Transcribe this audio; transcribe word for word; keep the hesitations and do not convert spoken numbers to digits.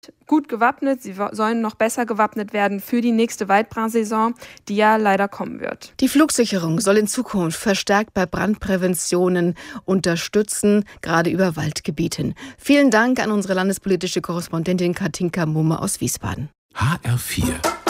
gut gewappnet. Sie sollen noch besser gewappnet werden für die nächste Waldbrandsaison, die ja leider kommen wird. Die Flugsicherung soll in Zukunft verstärkt bei Brandpräventionen unterstützen, gerade über Waldgebieten. Vielen Dank an unsere landespolitische Korrespondentin Katinka Mumme aus Wiesbaden. H R vier